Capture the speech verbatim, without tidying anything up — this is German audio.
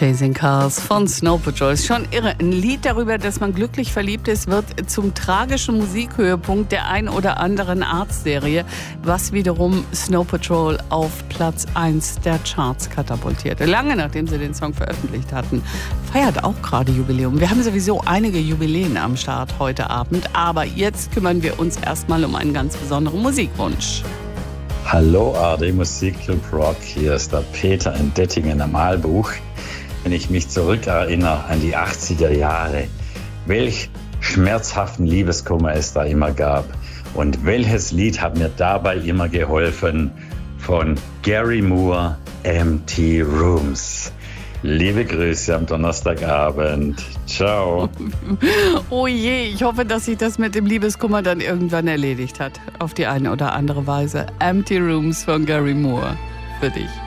Chasing Cars von Snow Patrol. Ist schon irre. Ein Lied darüber, dass man glücklich verliebt ist, wird zum tragischen Musikhöhepunkt der ein oder anderen Arztserie, was wiederum Snow Patrol auf Platz eins der Charts katapultierte. Lange nachdem sie den Song veröffentlicht hatten. Feiert auch gerade Jubiläum. Wir haben sowieso einige Jubiläen am Start heute Abend, aber jetzt kümmern wir uns erstmal um einen ganz besonderen Musikwunsch. Hallo A R D Musikclub Rock, hier ist der Peter in Dettingen am Aalbuch. Wenn ich mich zurückerinnere an die achtziger Jahre, welch schmerzhaften Liebeskummer es da immer gab und welches Lied hat mir dabei immer geholfen? Von Gary Moore, Empty Rooms. Liebe Grüße am Donnerstagabend. Ciao. Oh je, ich hoffe, dass sich das mit dem Liebeskummer dann irgendwann erledigt hat. Auf die eine oder andere Weise. Empty Rooms von Gary Moore. Für dich.